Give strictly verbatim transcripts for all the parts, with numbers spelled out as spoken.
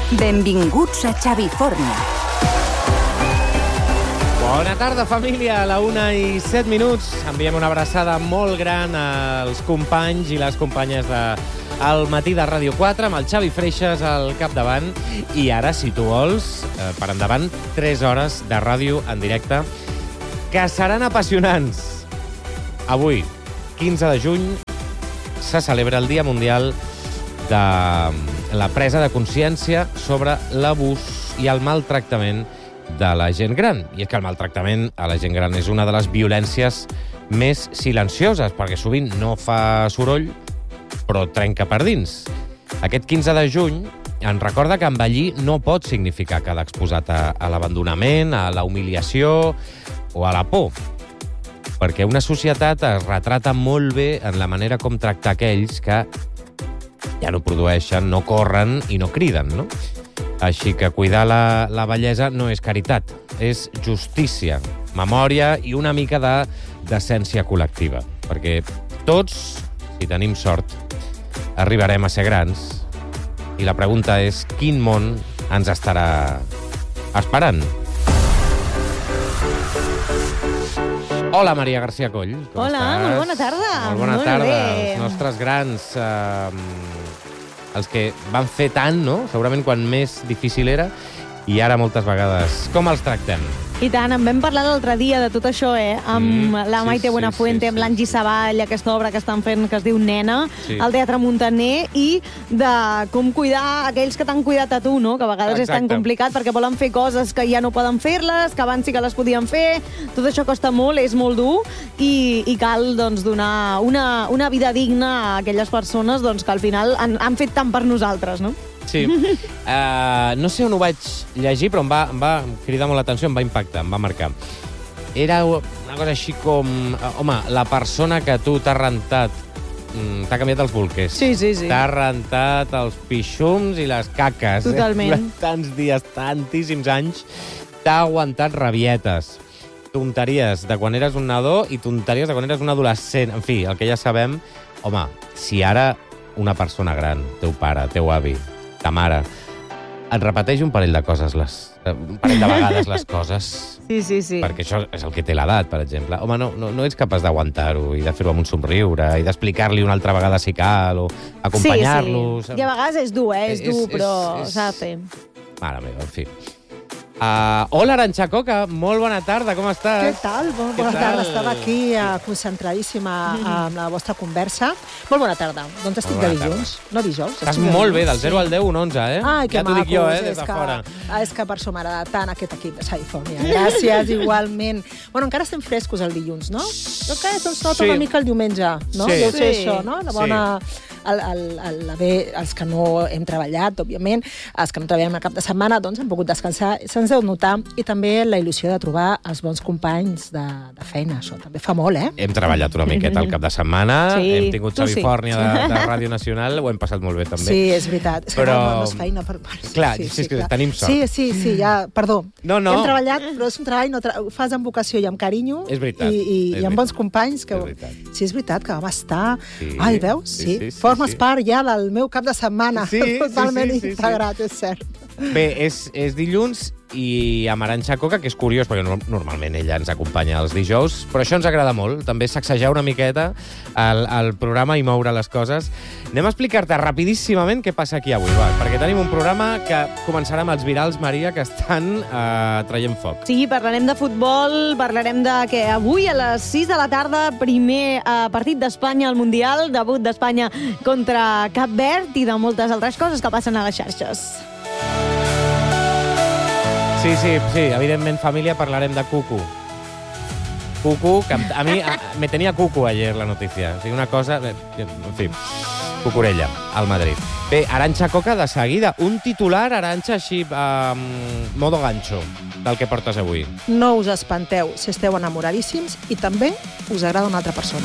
Benvinguts a Xavifornia. Bona tarda, família. A la una i set minuts enviem una abraçada molt gran als companys i les companyes de El Matí de Ràdio quatre, amb el Xavi Freixas al capdavant. I ara, si tu vols, eh, per endavant, tres hores de ràdio en directe que seran apassionants. Avui, quinze de juny, se celebra el Dia Mundial de la presa de consciència sobre l'abús i el maltractament de la gent gran. I és que el maltractament a la gent gran és una de les violències més silencioses, perquè sovint no fa soroll, però trenca per dins. Aquest quinze de juny ens recorda que envellir no pot significar quedar exposat a, a l'abandonament, a la humiliació o a la por, perquè una societat es retrata molt bé en la manera com tractar aquells que ja no produeixen, no corren i no criden, no? Així que cuidar la, la bellesa no és caritat, és justícia, memòria i una mica de decència col·lectiva. Perquè tots, si tenim sort, arribarem a ser grans. I la pregunta és quin món ens estarà esperant? Hola, Maria García Coll. Com Hola, estàs? molt bona tarda. Molt bona Molt tarda. bé. Els nostres grans, eh, els que van fer tant, no? Segurament quan més difícil era, i ara moltes vegades. Com els tractem? I tant, en vam parlar l'altre dia de tot això, eh? Amb Mm, la sí, Maite sí, Buenafuente, sí, amb sí, l'Angie sí. Savall, aquesta obra que estan fent que es diu Nena, Sí. al Teatre Montaner, i de com cuidar aquells que t'han cuidat a tu, no? Que a vegades és tan Exacte. complicat perquè volen fer coses que ja no poden fer-les, que abans sí que les podien fer. Tot això costa molt, és molt dur, i, i cal doncs, donar una, una vida digna a aquelles persones doncs, que al final han, han fet tant per nosaltres, no? Sí. Uh, no sé on ho vaig llegir, però em va, em va cridar molt l'atenció, em va impactar, em va marcar. Era una cosa així com... Uh, home, la persona que tu t'ha rentat, mm, t'ha canviat els bolquers. Sí, sí, sí. T'ha rentat els pixums i les caques. Totalment. Eh? Durant tants dies, tantíssims anys, t'ha aguantat rabietes, tonteries de quan eres un nadó i tonteries de quan eres un adolescent. En fi, el que ja sabem... Home, si ara una persona gran, teu pare, teu avi, ta mare, et repeteix un parell de coses, les, un parell de vegades les coses, Sí, sí, sí. perquè això és el que té l'edat, per exemple. Home, no, no, no ets capaç d'aguantar-ho i de fer-ho amb un somriure i d'explicar-li una altra vegada si cal o acompanyar-los. Sí, sí. I a vegades és dur, eh? És, És- dur, és- però és- s'ha de fer. Mare meva, en fi. Uh, hola, Arantxa Coca, molt bona tarda, com Què estàs? tal? Bona, Què bona tal? tarda. Estava aquí uh, concentradíssima amb la vostra conversa. Molt bona tarda. Doncs estic Molt de bona dilluns, no dijous. Estàs estic de molt bé, dilluns, del zero al deu, un onze, eh? Ai, que ja t'ho dic jo, eh, des és de que, fora. ah, És que per això m'agrada tant aquest equip de Xavifornia. Gràcies, igualment. Bueno, encara estem frescos el dilluns, no? Jo que se'ns nota Sí. una mica el diumenge, no? Sí. Deu ser Sí. això, no? La bona... El, el, el, la bé, els que no hem treballat, òbviament, els que no treballem el cap de setmana, doncs hem pogut descansar. Se'ns deu notar. I també la il·lusió de trobar els bons companys de, de feina. Això també fa molt, eh? Hem treballat una miqueta el cap de setmana, Sí, hem tingut tu sí. Xavifornia de, de Ràdio Nacional, ho hem passat molt bé, també. Sí, és veritat. És que Però- no, no és feina. Per, per... Clar, sí, és que clar. tenim sort. Sí, sí, sí, ja, perdó. No, no. Hem treballat, però és un treball, no tra... ho fas amb vocació i amb carinyo. És veritat, I, i, és i amb bons veritat. companys. Que... És veritat. Sí, és veritat, que vam estar... Sí. Ai, veus? Sí, Sí, sí, sí, Formes sí. part ja del meu cap de setmana. Sí, sí, Totalment sí, sí, sí. integrat, és cert. Bé, és, és dilluns i amb Arantxa Coca, que és curiós, perquè no, normalment ella ens acompanya els dijous, però això ens agrada molt, també sacsejar una miqueta el, el programa i moure les coses. Anem a explicar-te rapidíssimament què passa aquí avui, va, perquè tenim un programa que començarà amb els virals, Maria, que estan eh, traient foc. Sí, parlarem de futbol, parlarem de que avui a les sis de la tarda, primer eh, partit d'Espanya al Mundial, debut d'Espanya contra Cap Verd i de moltes altres coses que passen a les xarxes. Sí, sí, sí, evidentment, família, parlarem de Cucu. Cucu, que a mi a, me tenia Cucu ayer la notícia. O sigui, una cosa... En fi, Cucurella, al Madrid. Bé, Arantxa Coca, de seguida, un titular, Arantxa, així, um, modo gancho, del que portes avui. No us espanteu si esteu enamoradíssims i també us agrada una altra persona.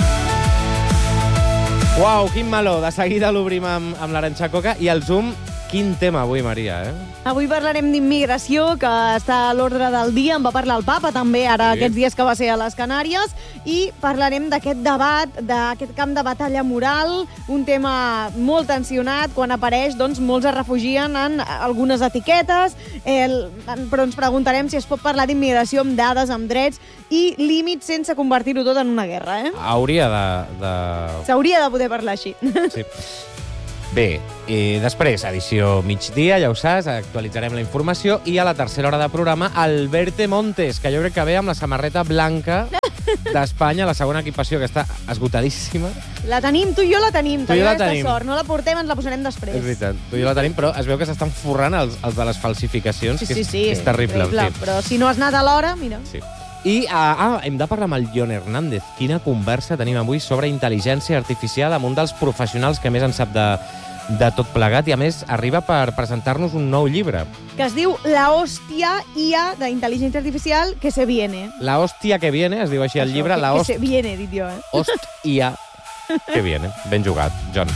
Uau, quin meló. De seguida l'obrim amb, amb l'Arantxa Coca i el Zoom quin tema avui, Maria, eh? Avui parlarem d'immigració, que està a l'ordre del dia. En va parlar el Papa, també, ara Sí. aquests dies que va ser a les Canàries. I parlarem d'aquest debat, d'aquest camp de batalla moral, un tema molt tensionat. Quan apareix, doncs, molts es refugien en algunes etiquetes, el, però ens preguntarem si es pot parlar d'immigració amb dades, amb drets i límits sense convertir-ho tot en una guerra, eh? Hauria de... de... S'hauria de poder parlar així. Sí. Bé, i després, edició migdia, ja ho saps, actualitzarem la informació, i a la tercera hora de programa, Alberte Montes, que jo crec que ve amb la samarreta blanca d'Espanya, la segona equipació, que està esgotadíssima. La tenim, tu i jo la tenim, Tu i jo tenim la aquesta tenim. sort. No la portem, ens la posarem després. És veritat, tu i jo la tenim, però es veu que s'estan forrant els, els de les falsificacions, Sí, que sí, és, sí. que és terrible. terrible. En fi. Però si no has anat a l'hora, mira. Sí. I ah, ah, hem de parlar amb el Jon Hernández. Quina conversa tenim avui sobre intel·ligència artificial amb un dels professionals que més en sap de, de tot plegat, i a més arriba per presentar-nos un nou llibre. Que es diu La hòstia I A d'intel·ligència artificial que se viene. La hòstia que viene, es diu així el Això, llibre, que, la que host... se viene, he dit jo, eh? hòstia que viene. Ben jugat, Jon.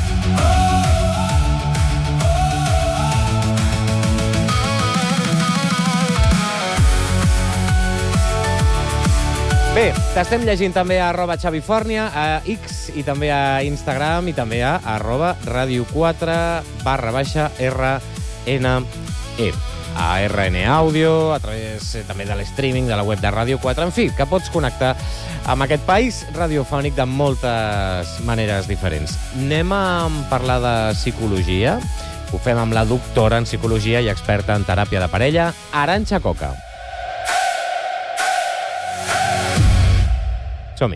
Bé, t'estem llegint també a arroba xavifòrnia, a X i també a Instagram i també a arroba ràdio quatre barra baixa R N E. A R N Àudio, a través eh, també de l'streaming de la web de Ràdio quatre. En fi, que pots connectar amb aquest país radiofònic de moltes maneres diferents. Anem a parlar de psicologia. Ho fem amb la doctora en psicologia i experta en teràpia de parella, Arantxa Coca. Som-hi.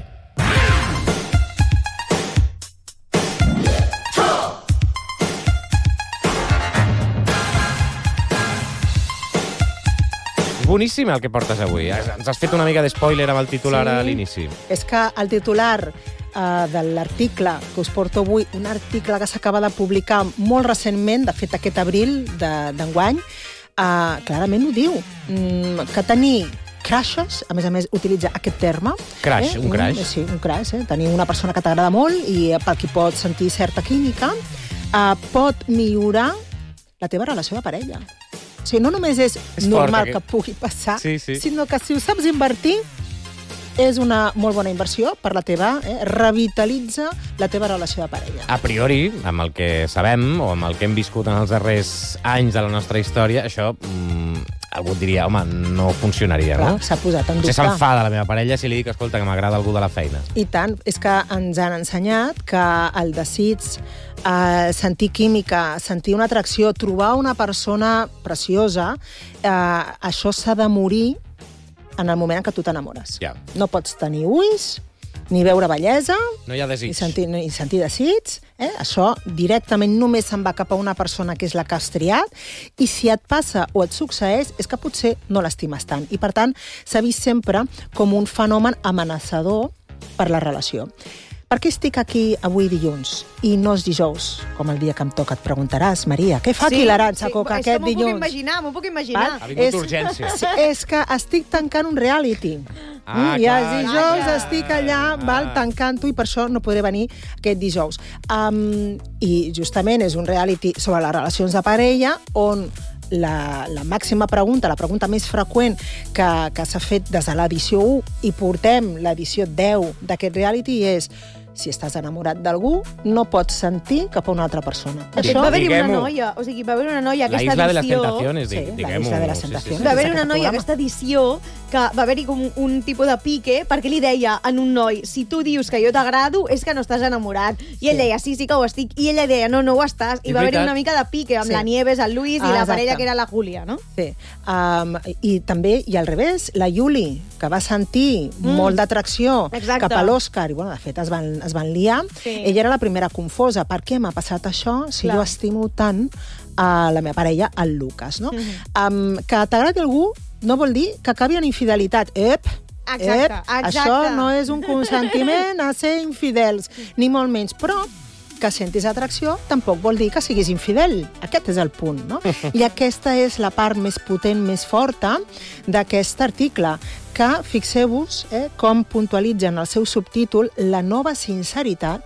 Boníssim el que portes avui. Ens has fet una mica de spoiler amb el titular Sí. a l'inici. És que el titular uh, de l'article que us porto avui, un article que s'acaba de publicar molt recentment, de fet aquest abril d'enguany, uh, clarament ho diu, mm, que tenir crashes, a més a més utilitza aquest terme. Crash, eh? un crash. Un, sí, un crash, eh? Tenir una persona que t'agrada molt i eh, pel qui pot sentir certa química, uh, pot millorar la teva relació de parella. O sigui, no només és, És normal fort, que aquest- pugui passar, Sí, sí. sinó que si ho saps invertir, és una molt bona inversió per la teva, eh? revitalitza la teva relació de parella. A priori, amb el que sabem o amb el que hem viscut en els darrers anys de la nostra història, això, mm, algú et diria, home, no funcionaria, Clar, no? s'ha posat en Potser dubte. s'enfada la meva parella si li dic, escolta, que m'agrada algú de la feina. I tant, és que ens han ensenyat que el desig, eh, sentir química, sentir una atracció, trobar una persona preciosa, eh, això s'ha de morir en el moment en què tu t'enamores. Ja. No pots tenir ulls, ni veure bellesa, No hi ha desig. i sentir, i sentir desig. Eh? Això directament només se'n va cap a una persona que és la que has triat, i si et passa o et succeeix és que potser no l'estimes tant. I, per tant, s'ha vist sempre com un fenomen amenaçador per la relació. Per què estic aquí avui dilluns i no és dijous, com el dia que em toca? Et preguntaràs, Maria, què fa aquí l'Arantxa Coca aquest M'ho dilluns? puc imaginar, m'ho puc imaginar. Ha vingut d'urgència. Sí, és que estic tancant un reality. Ah, mm, I els clar, dijous clar. estic allà, Ah. val, tancant-ho, i per això no podré venir aquest dijous. Um, I justament és un reality sobre les relacions de parella on la, la màxima pregunta, la pregunta més freqüent que, que s'ha fet des de l'edició u i portem l'edició deu d'aquest reality és: si estàs enamorat d'algú, no pots sentir cap a una altra persona. De fet, va haver-hi una Diguem-ho. noia, o sigui, va haver-hi una noia La aquesta isla de les edició... tentaciones, Sí, dig- la diguem-ho. isla de les Sí, sí, tentaciones. sí. Va haver Aquest una noia programa. aquesta edició que va haver-hi com un tipus de pique perquè li deia en un noi: si tu dius que jo t'agrado és que no estàs enamorat. I ell Sí. deia: sí, sí que ho estic. I ella deia: no, no ho estàs. I És va haver-hi veritat. una mica de pique amb Sí. la Nieves, el Luis i Ah, la exacte. parella que era la Júlia, no? Sí. Um, I també, i al revés, la Yuli, que va sentir mm. molt d'atracció Exacte. cap a l'Òscar, i bueno, de fet es van, es van liar, Sí. ella era la primera confosa. Per què m'ha passat això si Clar. jo estimo tant a la meva parella, el Lucas, no? Mm. Um, que t'agradi algú no vol dir que acabi en infidelitat. Ep! Exacte, Ep, exacte. Això no és un consentiment a ser infidels, ni molt menys. Però que sentis atracció tampoc vol dir que siguis infidel. Aquest és el punt, no? I aquesta és la part més potent, més forta d'aquest article, que, fixeu-vos, eh, com puntualitza en el seu subtítol la nova sinceritat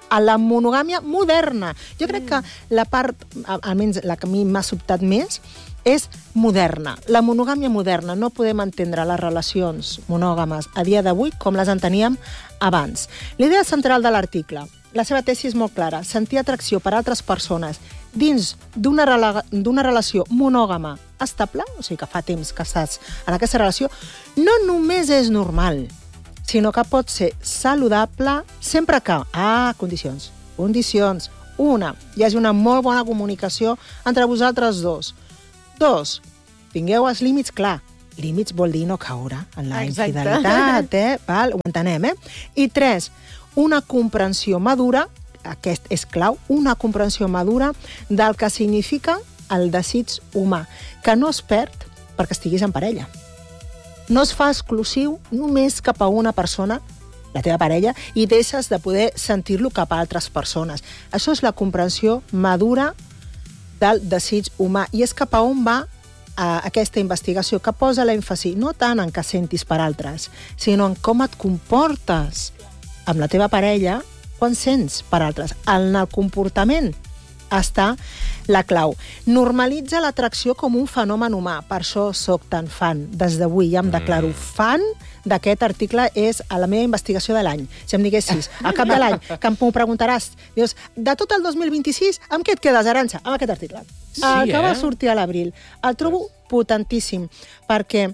a la monogàmia moderna. Jo crec que la part, almenys la que a mi m'ha sobtat més, és moderna. La monogàmia moderna. No podem entendre les relacions monògames a dia d'avui com les enteníem abans. L'idea central de l'article, la seva tesi és molt clara, sentir atracció per altres persones dins d'una rela- d'una relació monògama estable, o sigui que fa temps que estàs en aquesta relació, no només és normal, sinó que pot ser saludable sempre que, ah, condicions, condicions, una, hi hagi una molt bona comunicació entre vosaltres dos. Dos, tingueu els límits clar. Límits vol dir no caure en la Exacte. infidelitat, eh? Val? Ho entenem, eh? I tres, una comprensió madura, aquest és clau, una comprensió madura del que significa el desig humà, que no es perd perquè estiguis en parella. No es fa exclusiu només cap a una persona, la teva parella, i deixes de poder sentir-lo cap a altres persones. Això és la comprensió madura del desig humà. I és cap a on va a aquesta investigació, que posa l'èmfasi no tant en què sentis per altres, sinó en com et comportes amb la teva parella quan sents per altres. En el comportament està la clau. Normalitza l'atracció com un fenomen humà. Per això sóc tan fan. Des d'avui ja em declaro fan d'aquest article. És a la meva investigació de l'any. Si em diguessis, al cap de l'any, que m'ho preguntaràs, dius, de tot el dos mil vint-i-sis, amb què et quedes, Arantxa? Amb aquest article. Sí, el que eh? va sortir a l'abril. El trobo potentíssim, perquè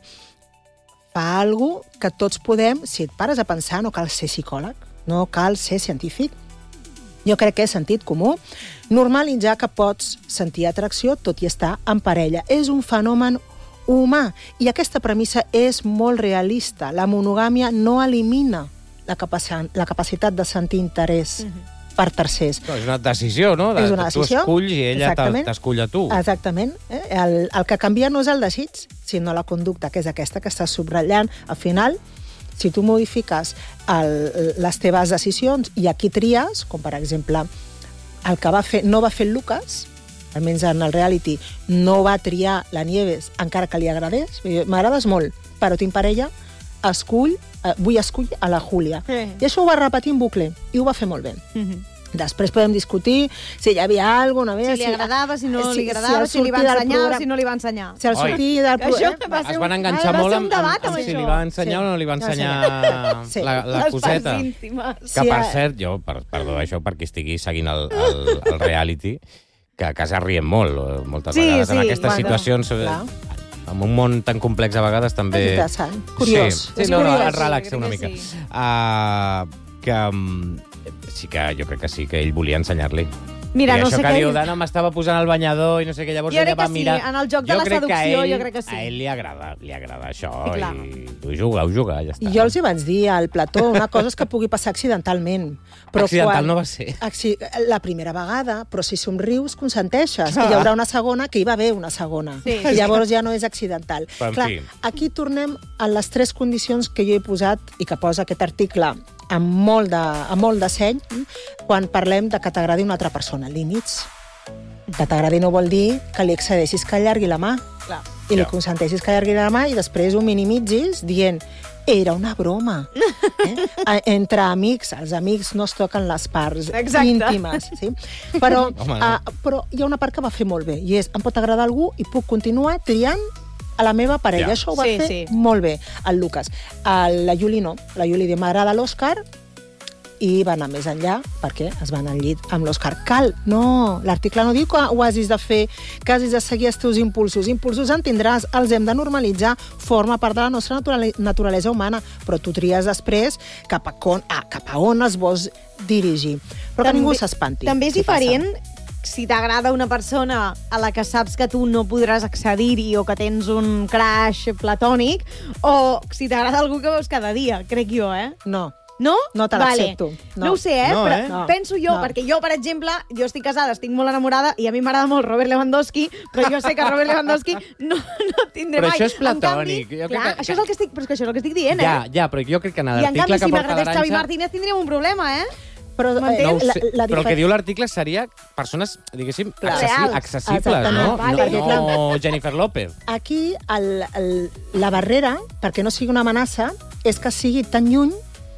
fa alguna cosa que tots podem, si et pares a pensar, no cal ser psicòleg, no cal ser científic. Jo crec que és sentit comú normalitzar que pots sentir atracció tot i estar en parella. És un fenomen humà i aquesta premissa és molt realista. La monogàmia no elimina la, capaci- la capacitat de sentir interès uh-huh. per tercers. No, és una decisió, no? De, És una decisió. Tu esculls i ella Exactament. t'escull a tu. Exactament. Eh? El, el que canvia no és el desig, sinó la conducta, que és aquesta que estàs subratllant. Al final, si tu modifiques el, les teves decisions i aquí tries, com per exemple el que va fer, no va fer el Lucas, almenys en el reality, no va triar la Nieves, encara que li agradés. M'agrades molt, però tinc parella, escull, eh, vull escollir a la Júlia. Sí. I això ho va repetir en bucle, i ho va fer molt bé. Mhm. Després podem discutir si hi havia alguna cosa... Si li agradava, si no si- li agradava, si si li va sortir del ensenyar o programa- si no li va ensenyar. Si al Oi. sortir del Que això programa... va ser Es un- van enganxar va ser molt un amb, debat, amb, amb amb si això. li va ensenyar Sí. o no li va No ensenyar Sí. la, la Les coseta. parts íntimes. Que, Sí, per eh. cert, jo, per, perdó, això perquè estigui seguint el, el, el reality, que a casa riem molt, eh, moltes Sí, vegades. En sí, aquestes bueno, situacions, eh, clar. amb un món tan complex a vegades, també... És interessant, curiós. Sí, sí És no, no, curiós, et relaxa sí, una crec mica. que sí. Uh, que um, sí que jo crec que sí, que ell volia ensenyar-li. Mira, I no això sé que què... diu, Dana m'estava posant al banyador i no sé què, llavors Jo ella crec que va sí, mirar... en el joc de la crec que a seducció, ell, jo crec que sí. A ell li agrada, li agrada això I clar. i ho juga, ho juga, ja està. I jo els hi vaig dir al plató, una cosa és que pugui passar accidentalment. Però Accidental quan... no va ser. Acci... La primera vegada, però si somrius, consenteixes. I hi haurà una segona, que hi va haver una segona. Sí. I llavors ja no és accidental. Però, en Clar, fi. aquí tornem a les tres condicions que jo he posat i que posa aquest article amb molt de, amb molt de seny quan parlem de que t'agradi una altra persona. Límits. Que t'agradi no vol dir que li excedeixis que allargui la mà. Clar. I li Ja. consenteixis que allargui la mà i després ho minimitzis dient era una broma. Eh? A- Entre amics, els amics no es toquen les parts Exacte. íntimes. Sí? Però, Home, no. uh, però hi ha una part que va fer molt bé, i és, em pot agradar algú i puc continuar triant a la meva parella. Ja. Això ho va Sí, fer sí. molt bé, el Lucas. El, la Juli no. La Juli diu, m'agrada l'Òscar, i va anar més enllà perquè es va anar al llit amb l'Òscar. Cal, no, l'article no diu que ho hagis de fer, que hagis de seguir els teus impulsos. Impulsos en tindràs, els hem de normalitzar, forma part de la nostra naturale- naturalesa humana, però tu tries després cap a, con, ah, cap a on es vols dirigir. Però que ningú s'espanti. També és si passa. diferent si t'agrada una persona a la que saps que tu no podràs accedir-hi o que tens un crush platònic, o si t'agrada algú que veus cada dia, crec jo, eh? No. No? No te Vale. l'accepto. No. No. no ho sé, eh? No, però eh? No. penso jo, No. perquè jo, per exemple, jo estic casada, estic molt enamorada, i a mi m'agrada molt Robert Lewandowski, però jo sé que Robert Lewandowski no, no tindré Però mai. això és En canvi, platònic. Jo crec clar, que- això és el que estic, però és que això és el que estic dient, Ja, eh? ja, però jo crec que en I en l'article canvi, que si porta m'agradés Xavi l'Arantxa... Martínez, tindríem un problema, eh? Però eh, M'entens? No ho sé, la, la però el que difer- diu l'article seria persones, diguéssim, Clar. accessi Reals. accessibles, Exactament. no? Vale. No, no Jennifer López. Aquí el, el, la barrera, perquè no sigui una amenaça, és que sigui tan lluny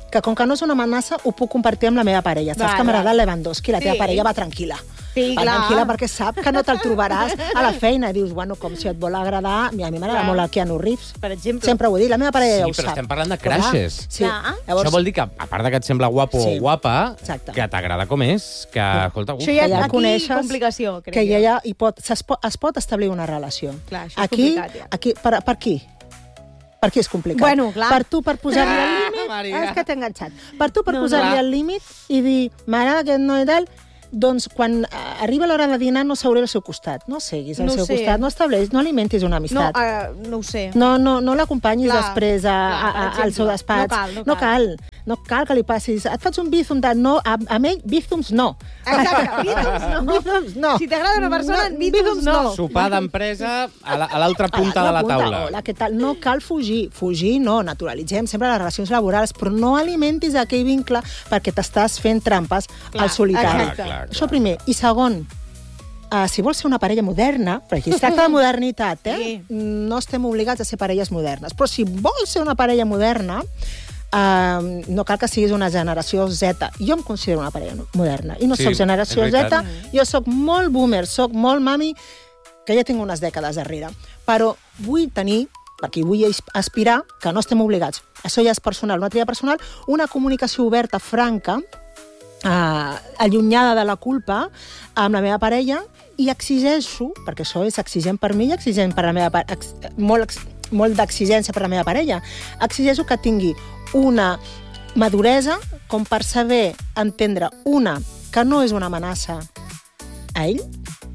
que com que no és una amenaça, ho puc compartir amb la meva parella. Saps Val, que m'agrada val. Lewandowski, la teva Sí. parella va tranquil·la. Sí, va clar. tranquil·la perquè sap que no te'l trobaràs a la feina. I dius, bueno, com si et vol agradar... A mi m'agrada Clar. molt el Keanu Reeves. Per exemple. Sempre ho he dit, la meva parella ja ho Sí, però sap. estem parlant de Clar, crushes. Sí. Clar. Això vol dir que, a part de que et sembla guapo Sí. o guapa, Exacte. que t'agrada com és, que, escolta, uf, Això ja, que ja el aquí coneixes, complicació, crec. que ja, jo. ja hi pot, es, pot, es pot establir una relació. Clar, això és aquí, complicat, ja. aquí, per, per qui? Per qui és complicat? Bueno, clar. Per tu, per posar-li el Ah, límit... Maria. És que t'he enganxat. Per tu, per No, posar-li clar. el límit i dir, m'agrada aquest noi i tal, doncs quan eh, arriba l'hora de dinar no seuré al seu costat. No seguis al No seu sé. costat, no estableix, no alimentis una No, amistat. uh, no ho sé. No, no, no l'acompanyis Clar, després a, clar, a, per a, al seu exemple. despatx. No cal, no no cal. cal. No cal que li passis. Et faig un bízum de no, a, a ell, bízums no. Exacte, bízums no. Bízums no. Si t'agrada una persona, No, bízums bízums no. no. sopar d'empresa a la- a l'altra punta A de la punta, taula. Hola, què tal? No cal fugir. Fugir no, naturalitzem sempre les relacions laborals, però no alimentis aquell vincle perquè t'estàs fent trampes Clar, al solitari. exacte. Clar, clar, Això primer. I segon, uh, si vols ser una parella moderna, perquè aquí es tracta de modernitat, eh? Sí. No estem obligats a ser parelles modernes, però si vols ser una parella moderna, Uh, no cal que siguis una generació Z. Jo em considero una parella moderna. I no Sí, sóc generació és Z, veritat. jo sóc molt boomer, sóc molt mami, que ja tinc unes dècades darrere. Però vull tenir, perquè vull aspirar, que no estem obligats, això ja és personal, una tria personal, una comunicació oberta, franca, uh, allunyada de la culpa, amb la meva parella, i exigeixo, perquè això és exigent per mi i exigent per la meva parella, ex, molt, ex, molt d'exigència per la meva parella, exigeixo que tingui una maduresa com per saber entendre, una, que no és una amenaça a ell,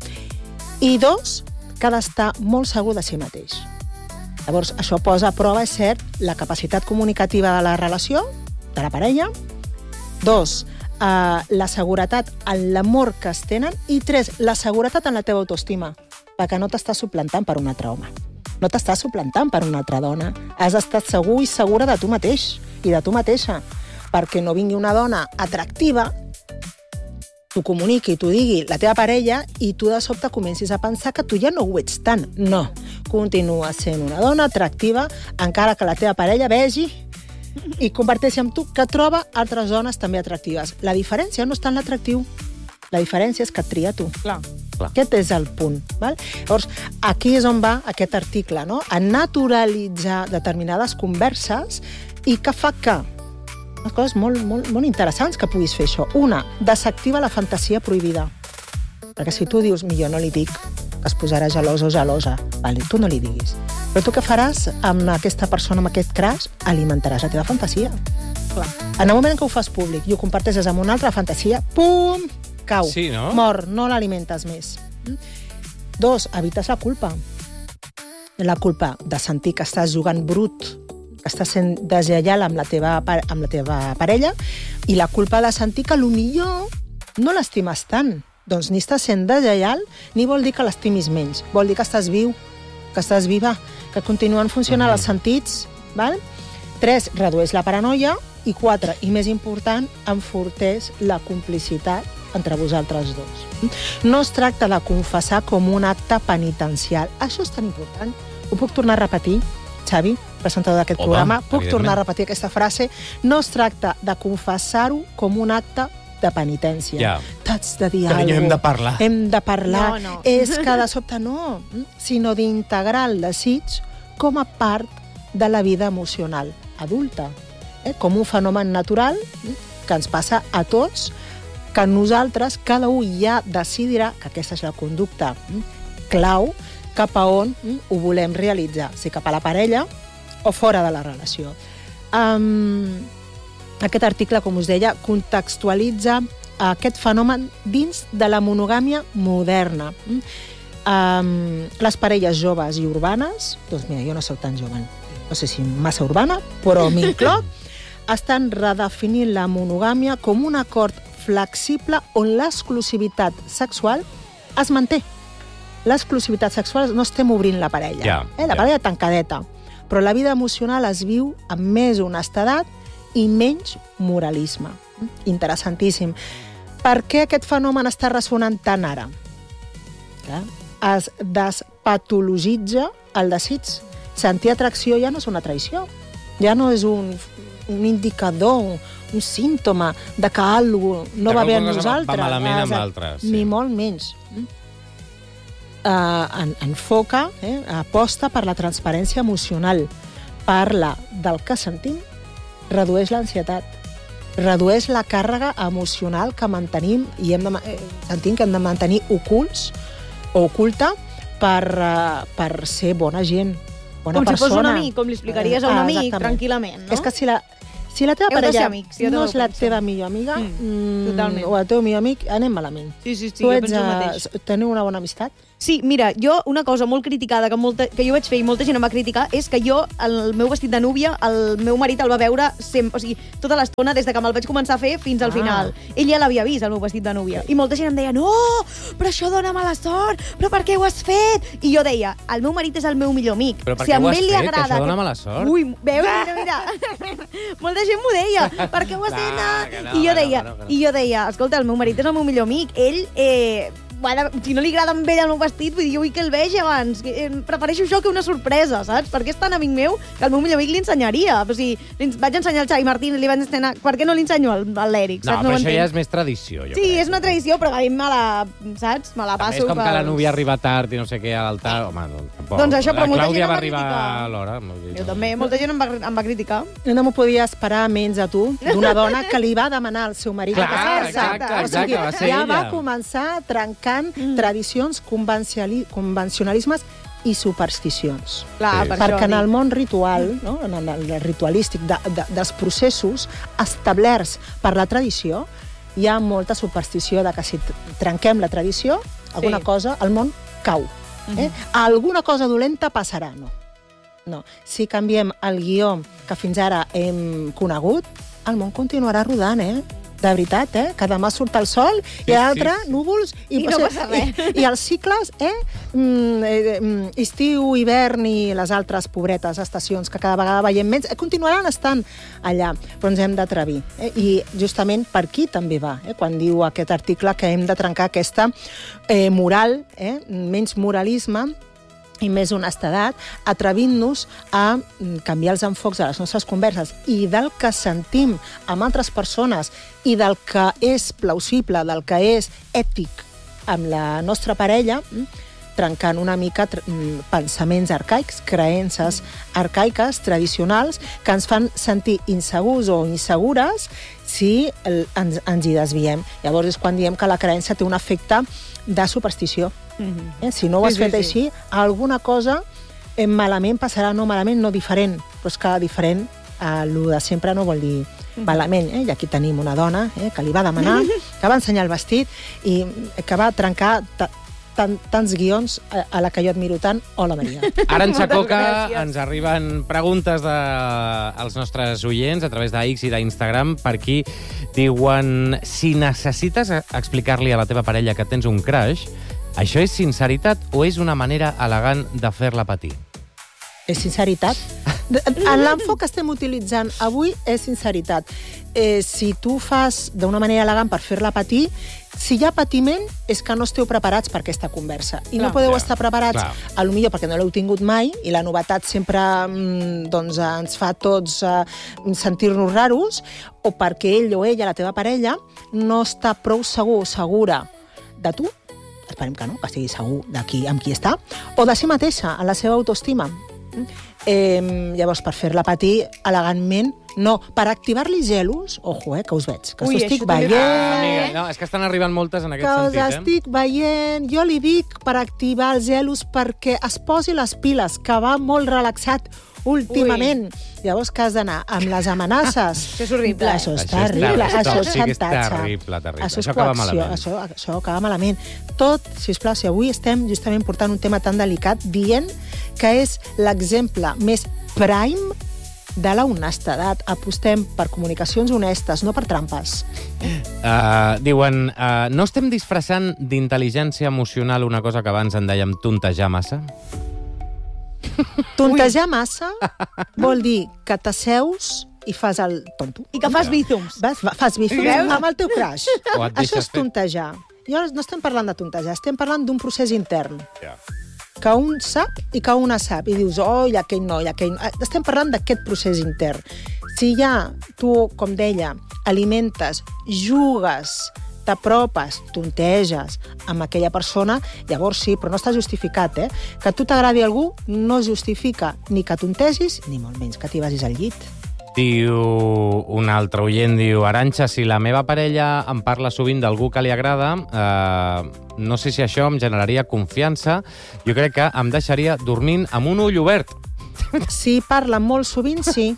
i dos, que ha d'estar molt segur de si mateix. Llavors, això posa a prova, és cert, la capacitat comunicativa de la relació, de la parella, dos, eh, la seguretat en l'amor que es tenen, i tres, la seguretat en la teva autoestima, perquè no t'estàs suplantant per un altre home. No t'estàs suplantant per una altra dona. Has d'estar segur i segura de tu mateix i de tu mateixa, perquè no vingui una dona atractiva, t'ho comuniqui, t'ho digui la teva parella, i tu de sobte comencis a pensar que tu ja no ho ets tant. No, continua sent una dona atractiva, encara que la teva parella vegi i comparteixi amb tu que troba altres dones també atractives. La diferència no està en l'atractiu, la diferència és que et tria tu. Clar. Aquest és el punt. Val? Llavors, aquí és on va aquest article, no? A naturalitzar determinades converses i que fa que unes coses molt, molt, molt interessants que puguis fer això. Una, desactiva la fantasia prohibida. Perquè si tu dius, millor no li dic, que es posarà gelós o gelosa, vale, tu no li diguis. Però tu què faràs amb aquesta persona, amb aquest crush? Alimentaràs la teva fantasia. Clar. En el moment que ho fas públic i ho comparteixes amb una altra fantasia, pum, cau. Sí, no? Mor, no l'alimentes més. Dos, evites la culpa. La culpa de sentir que estàs jugant brut, que estàs sent deslleial amb la teva, amb la teva parella, i la culpa de sentir que potser no l'estimes tant. Doncs ni estàs sent deslleial, ni vol dir que l'estimis menys. Vol dir que estàs viu, que estàs viva, que continuen funcionant Mhm. els sentits. Val? Tres, redueix la paranoia. I quatre, i més important, enforteix la complicitat entre vosaltres dos. No es tracta de confessar com un acte penitencial. Això és tan important. Ho puc tornar a repetir, Xavi, presentador d'aquest Home, programa? Puc evidentment. tornar a repetir aquesta frase? No es tracta de confessar-ho com un acte de penitència. Ja. T'has de dir Carinyo, alguna hem de parlar. Hem de parlar. No, no. És que de sobte no, sinó d'integrar el desig com a part de la vida emocional adulta. Eh? Com un fenomen natural que ens passa a tots, que nosaltres, cada un ja decidirà que aquesta és la conducta clau cap a on ho volem realitzar, si cap a la parella o fora de la relació. Um, aquest article, com us deia, contextualitza aquest fenomen dins de la monogàmia moderna. Um, les parelles joves i urbanes, doncs mira, jo no soc tan jove, no sé si massa urbana, però m'incloc, estan redefinint la monogàmia com un acord flexible on l'exclusivitat sexual es manté. L'exclusivitat sexual no estem obrint la parella, Ja, eh? la ja. parella tancadeta, però la vida emocional es viu amb més honestedat i menys moralisme. Interessantíssim. Per què aquest fenomen està ressonant tant ara? Clar, es despatologitza el desig. Sentir atracció ja no és una traïció, ja no és un, un indicador, un símptoma de que alguna cosa no va bé amb nosaltres. Va malament amb l'altre. Ni molt menys. Uh, en, enfoca, eh, aposta per la transparència emocional, parla del que sentim, redueix l'ansietat, redueix la càrrega emocional que mantenim i hem de, eh, sentim que hem de mantenir ocults o oculta per, uh, per ser bona gent, bona com persona. Com si fos un amic, com li explicaries a un ah, amic, exactament. Tranquil·lament, no? És que si la, si la teva Heu de ser parella amics, jo no també és la ho penso. teva millor amiga Mm, totalment. o el teu millor amic, anem malament. Sí, sí, sí, tu jo ets, penso el mateix. uh, teniu una bona amistat? Sí, mira, jo una cosa molt criticada que, molta, que jo vaig fer i molta gent em va criticar és que jo, el meu vestit de núvia, el meu marit el va veure sempre, o sigui, tota l'estona des de que me'l vaig començar a fer fins al Ah. final. Ell ja l'havia vist, el meu vestit de núvia. I molta gent em deia, no, però això dona mala sort, però per què ho has fet? I jo deia, el meu marit és el meu millor amic. Però per si què a ho has ell li fet? agrada Que això dona que... mala sort? Ui, veus? Mira, mira. Molta gent m'ho deia, per què ho has fet? Clar, que no, I jo que no, deia, que no, que no. i jo deia, escolta, el meu marit és el meu millor amic, ell... Eh, Bueno, si no li agrada amb ell el meu vestit, vull dir, jo vull que el vegi abans. Eh, prefereixo això que una sorpresa, saps? Perquè és tan amic meu que el meu millor amic li ensenyaria. O sigui, li vaig ensenyar al Xavi Martín, li vaig ensenyar... Per què no li ensenyo al, a l'Èric? No, saps? però ho això entenc. ja és més tradició, jo Sí, crec. és una tradició, però a mi me la, saps? Me la També passo. és com que pels- la núvia arriba tard i no sé què a l'altar. Home, no, tampoc. Doncs això, però la molta Clàudia gent em va va arribar criticar. a l'hora. molt bé. Jo també, molta gent em va, em va criticar. No m'ho podia esperar menys a tu, d'una dona que li va demanar al seu marit Clar, que es exacte, casara. exacte, va ser ja ella. va començar trencant mm. tradicions, convenciali- convencionalismes i supersticions. Clar, Sí. per Perquè això en el dic. món ritual, no? en el ritualístic de, de, dels processos establerts per la tradició, hi ha molta superstició de que si trenquem la tradició, alguna Sí. cosa, el món cau. Eh? Alguna cosa dolenta passarà, no. No. Si canviem el guió que fins ara hem conegut, el món continuarà rodant, eh? De veritat, eh? Que demà surt el sol Sí, i l'altre, sí. núvols... I no passa res. I, I els cicles, eh? Mm, eh, mm, estiu, hivern i les altres pobretes estacions que cada vegada veiem menys, eh, continuaran estant allà, però ens hem d'atrevir. Eh? I justament per aquí també va, eh? Quan diu aquest article que hem de trencar aquesta eh, moral, eh? menys moralisme, i més honestedat, atrevint-nos a canviar els enfocs de les nostres converses i del que sentim amb altres persones i del que és plausible, del que és ètic amb la nostra parella, trencant una mica pensaments arcaics, creences arcaiques, tradicionals, que ens fan sentir insegurs o insegures si ens, ens hi desviem. Llavors és quan diem que la creença té un efecte de superstició. Mhm. Eh? Si no ho has Sí, sí, fet sí. així, alguna cosa eh, malament passarà, no malament, no diferent, però és que diferent, eh, el de sempre no vol dir malament. Eh? I aquí tenim una dona eh, que li va demanar, que va ensenyar el vestit i que va trencar tant, tants guions a, a la que jo admiro tant. Hola, Maria. Ara en Moltes Xacoca gràcies. ens arriben preguntes dels nostres oients a través d'X i d'Instagram. Per aquí diuen, si necessites explicar-li a la teva parella que tens un crush, això és sinceritat o és una manera elegant de fer-la patir? És sinceritat. En l'enfoc que estem utilitzant avui és sinceritat. Eh, si tu fas d'una manera elegant per fer-la patir, si hi ha patiment és que no esteu preparats per aquesta conversa. I Clar. no podeu Ja, estar preparats, clar. a lo millor perquè no l'heu tingut mai, i la novetat sempre mm, doncs, ens fa tots eh, sentir-nos raros, o perquè ell o ella, la teva parella, no està prou segur o segura de tu, esperem que no, que estigui segur de qui, amb qui està, o de si mateixa, en la seva autoestima. Eh, llavors, per fer-la patir elegantment, no. Per activar-li gelos, ojo, eh, que us veig, que Ui, us estic això també veient, fa- Amiga, no, és que estan arribant moltes en que aquest us sentit, eh? estic veient. Jo li dic per activar els gelos perquè es posi les piles, que va molt relaxat últimament. Ui. Llavors, que has d'anar amb les amenaces. Això és horrible, eh? Això és Això és terrible. terrible. Això és Sí que és xantatge. terrible, terrible. Això és Això acaba coacció. malament. Això, això acaba malament. Tot, sisplau, si avui estem justament portant un tema tan delicat, dient que és l'exemple més prime de la honestedat. Apostem per comunicacions honestes, no per trampes. Uh, diuen, uh, no estem disfressant d'intel·ligència emocional una cosa que abans en dèiem tontejar massa? Tontejar massa vol dir que t'asseus i fas el tonto. I que fas bízums. Vas, va- fas bíceps Veus? amb el teu crush. O et Això deixes és fer. tontejar. I ara no estem parlant de tontejar, estem parlant d'un procés intern. Ja. Que un sap i que una sap. I dius, oh, i aquell no, i aquell no. Estem parlant d'aquest procés intern. Si ja tu, com deia, alimentes, jugues, t'apropes, tonteges amb aquella persona, llavors sí, però no està justificat, eh? Que a tu t'agradi algú no justifica ni que tontegis, ni molt menys que t'hi vagis al llit. Diu un altre oient, diu, Arantxa, si la meva parella em parla sovint d'algú que li agrada, eh, no sé si això em generaria confiança, jo crec que em deixaria dormint amb un ull obert. Si parla molt sovint, sí.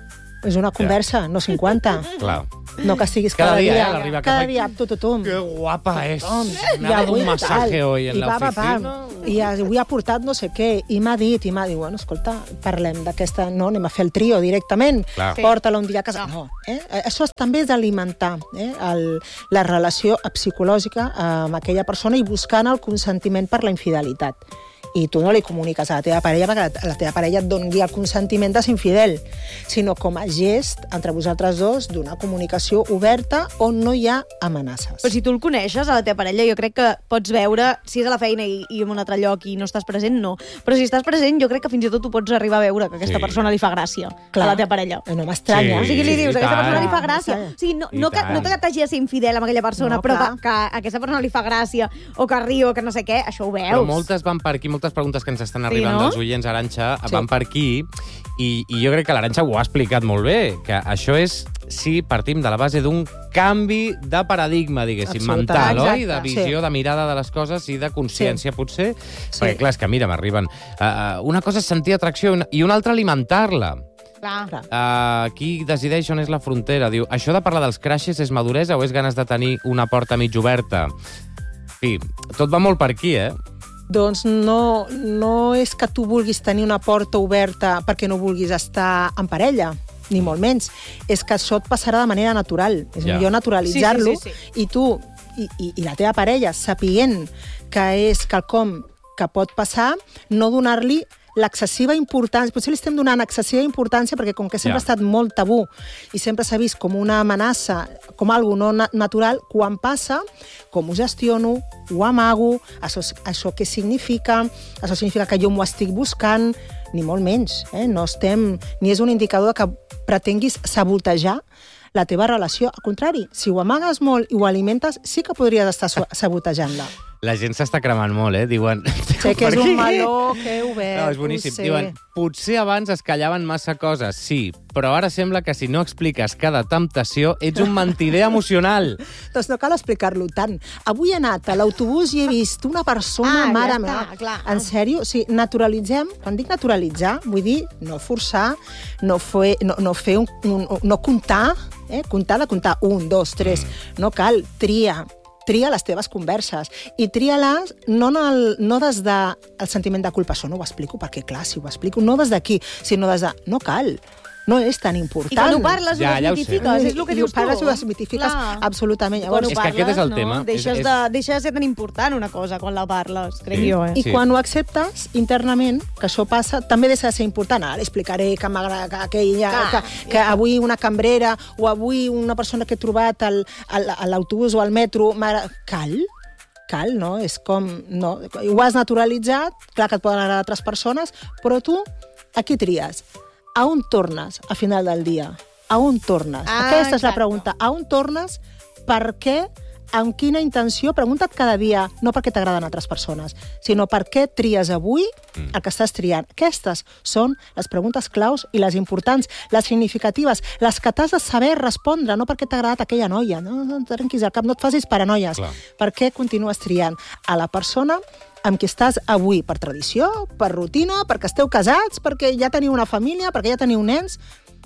És una conversa, no cinquanta. Clar. No que estiguis Cada cada, dia, dia. eh, l'arriba a cada casa i- dia, tu, tu, tu. Que guapa és. I M'ha dado avui un masaje tal. hoy en I la va, va, oficina. va. I avui ha portat no sé què, i m'ha dit, i m'ha dit, bueno, escolta, parlem d'aquesta, no, anem a fer el trio directament, Clar. sí. Porta-la un dia a casa. No, eh? Això també és d'alimentar eh? el, la relació psicològica amb aquella persona i buscant el consentiment per la infidelitat. I tu no li comuniques a la teva parella perquè la teva parella et doni el consentiment de ser infidel, sinó com a gest entre vosaltres dos d'una comunicació oberta on no hi ha amenaces. Però si tu el coneixes, a la teva parella, jo crec que pots veure si és a la feina i, i en un altre lloc i no estàs present, no. Però si estàs present, jo crec que fins i tot tu pots arribar a veure que aquesta Sí. persona li fa gràcia Clar. a la teva parella. No m'estranya. O sigui, li Sí, dius, i aquesta tant. persona li fa gràcia. Sí. O sigui, no, I no, que, tant. no que t'hagi de ser infidel amb aquella persona, No, però clar. que, que a aquesta persona li fa gràcia, o que riu, o que no sé què, això ho veus. Però moltes van per aquí, moltes preguntes que ens estan arribant no? dels oients, Arantxa, Sí. van per aquí, i, i jo crec que l'Arantxa ho ha explicat molt bé, que això és si partim de la base d'un canvi de paradigma, diguéssim, Absolutament. mental, oi? De Exacte. visió, Sí. de mirada de les coses i de consciència, Sí. potser. Sí. Perquè, clar, és que, mira, m'arriben. Uh, una cosa és sentir atracció i una altra alimentar-la. Clar. Clar. Uh, qui decideix on és la frontera? Diu, això de parlar dels crashes és maduresa o és ganes de tenir una porta mig oberta? En fi, tot va molt per aquí, eh? Doncs no, no és que tu vulguis tenir una porta oberta perquè no vulguis estar en parella, ni molt menys. És que això et passarà de manera natural. És Ja. millor naturalitzar-lo Sí, sí, sí, i tu i, i, i la teva parella, sapient que és quelcom que pot passar, no donar-li l'excessiva importància, potser li estem donant excessiva importància perquè com que sempre Ja. ha estat molt tabú i sempre s'ha vist com una amenaça, com algo no na natural, quan passa, com ho gestiono, ho amago, això, això què significa, això significa que jo m'ho estic buscant, ni molt menys, eh? No estem, ni és un indicador que pretenguis sabotejar la teva relació. Al contrari, si ho amagues molt i ho alimentes, sí que podries estar sabotejant-la. La gent s'està cremant molt, eh? Diuen... Sé que és Per un aquí? meló que he obert, No, és boníssim. ho sé. Diuen, potser abans es callaven massa coses, sí, però ara sembla que si no expliques cada temptació ets un mentider emocional. Doncs no cal explicar-lo tant. Avui he anat a l'autobús i he vist una persona, Ah, ja mare està, meva. clar. En sèrio? O sigui, naturalitzem, quan dic naturalitzar, vull dir no forçar, no fer, no, no fer un, un, no comptar, eh? comptar de comptar un, dos, tres. Mm. No cal, tria. Tria les teves converses i tria-les no, en el, no des del de sentiment de culpa, això no ho explico perquè, clar, si ho explico, no des d'aquí, sinó des de no cal, no és tan important. I quan ho parles, Ja, ho ja ho sé. desmitifiques, és el que I dius ho parles tu. i ho desmitifiques Clar. absolutament. Quan ho És que parles, aquest és el no? tema. Deixes, És- de, deixa de ser tan important una cosa quan la parles, crec Sí. jo, eh? I Sí. quan ho acceptes internament, que això passa, també deixa de ser important. Ara explicaré que m'agrada que, aquella, Clar, que, que avui una cambrera o avui una persona que he trobat al, al, a l'autobús o al metro m'agrada... Cal? Cal, no? És com... No. Ho has naturalitzat, clar que et poden agradar altres persones, però tu, a qui tries? A on tornes a final del dia? A on tornes? Ah, Aquesta és la exacte. pregunta. A on tornes? Per què? Amb quina intenció? Pregunta't cada dia, no perquè t'agraden altres persones, sinó per què tries avui el que estàs triant. Aquestes són les preguntes claus i les importants, les significatives, les que t'has de saber respondre, no perquè t'ha agradat aquella noia. No, no et trenquis el cap, no et facis paranoies. Clar. Per què continues triant a la persona amb qui estàs avui, per tradició, per rutina, perquè esteu casats, perquè ja teniu una família, perquè ja teniu nens?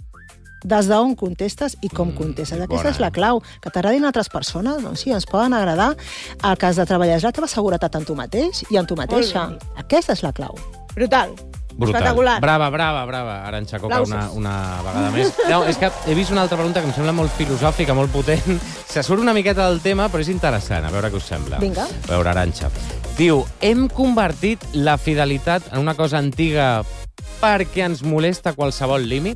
Des d'on contestes i com contestes. bona, Aquesta és la clau. Que t'agradin altres persones, doncs sí, ens poden agradar. El que has de treballar és la teva seguretat en tu mateix i en tu mateixa. Molt Aquesta és la clau. Brutal. Brutal. Espectacular. Brava, brava, brava, Arantxa Coca, Aplausos. una, una vegada més. No, és que he vist una altra pregunta que em sembla molt filosòfica, molt potent. Se surt una miqueta del tema, però és interessant. A veure què us sembla. Vinga. A veure, Arantxa. Diu, hem convertit la fidelitat en una cosa antiga perquè ens molesta qualsevol límit?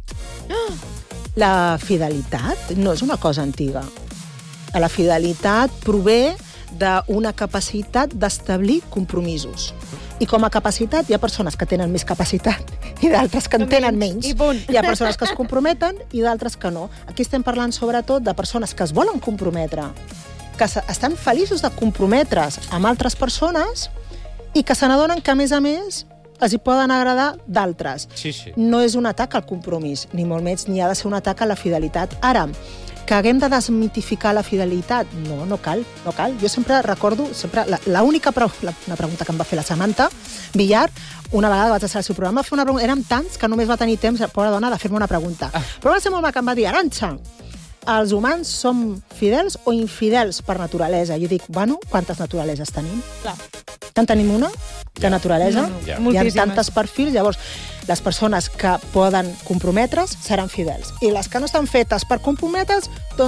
La fidelitat no és una cosa antiga. La fidelitat prové d'una capacitat d'establir compromisos. I com a capacitat, hi ha persones que tenen més capacitat i d'altres que en tenen menys. I punt. Hi ha persones que es comprometen i d'altres que no. Aquí estem parlant sobretot de persones que es volen comprometre, que estan feliços de comprometre's amb altres persones i que se n'adonen que, a més a més, els hi poden agradar d'altres. Sí, sí. No és un atac al compromís, ni molt menys, ni ha de ser un atac a la fidelitat. Ara, que haguem de desmitificar la fidelitat? No, no cal, no cal. Jo sempre recordo, sempre, l'única pre la, una pregunta que em va fer la Samantha Villar, una vegada vaig estar al seu programa, va fer una pregunta, érem tants que només va tenir temps, pobra dona, de fer-me una pregunta. Ah. Però va ser molt maca, em va dir, Arantxa, els humans som fidels o infidels per naturalesa? Jo dic, bueno, quantes naturaleses tenim? Clar. En tenim una, de naturalesa, No, no. Ja. hi ha Moltíssimes. tantes perfils, llavors les persones que poden comprometre's seran fidels. I les que no estan fetes per comprometre's, doncs